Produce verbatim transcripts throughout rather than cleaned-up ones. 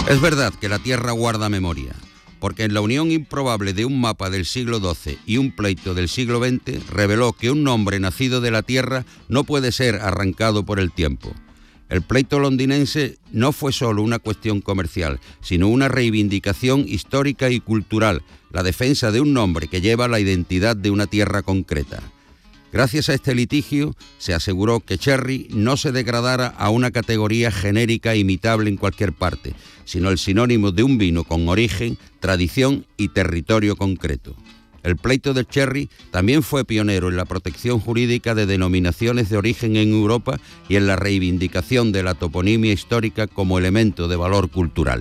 Es verdad que la Tierra guarda memoria, porque en la unión improbable de un mapa del siglo doce y un pleito del siglo veinte reveló que un nombre nacido de la Tierra no puede ser arrancado por el tiempo. El pleito londinense no fue solo una cuestión comercial, sino una reivindicación histórica y cultural, la defensa de un nombre que lleva la identidad de una tierra concreta. Gracias a este litigio, se aseguró que Cherry no se degradara a una categoría genérica imitable en cualquier parte, sino el sinónimo de un vino con origen, tradición y territorio concreto. El pleito del Cherry también fue pionero en la protección jurídica de denominaciones de origen en Europa y en la reivindicación de la toponimia histórica como elemento de valor cultural.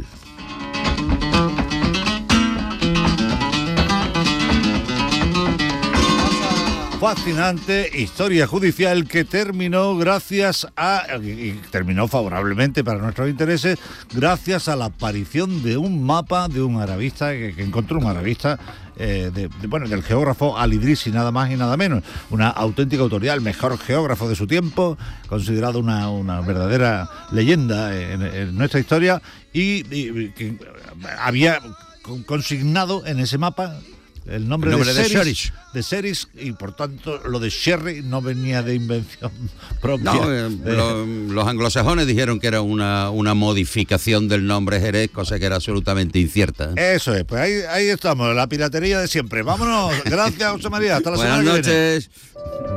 Fascinante historia judicial que terminó gracias a, y terminó favorablemente para nuestros intereses, gracias a la aparición de un mapa de un arabista, que, que encontró un arabista, eh, de, de, bueno, del geógrafo Al-Idrisi, nada más y nada menos. Una auténtica autoridad, el mejor geógrafo de su tiempo, considerado una, una verdadera leyenda en, en nuestra historia, y, y que había consignado en ese mapa el nombre, el nombre de, de Xeris, de Xeris, y por tanto lo de Sherry no venía de invención propia. No, eh, de... lo, los anglosajones dijeron que era una, una modificación del nombre Jerez, cosa que era absolutamente incierta. Eso es, pues ahí, ahí estamos, la piratería de siempre. Vámonos, gracias José María, hasta la Buenas semana noches. que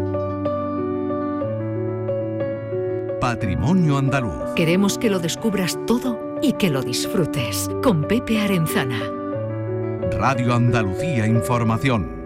viene. Patrimonio andaluz. Queremos que lo descubras todo y que lo disfrutes. Con Pepe Arenzana. Radio Andalucía Información.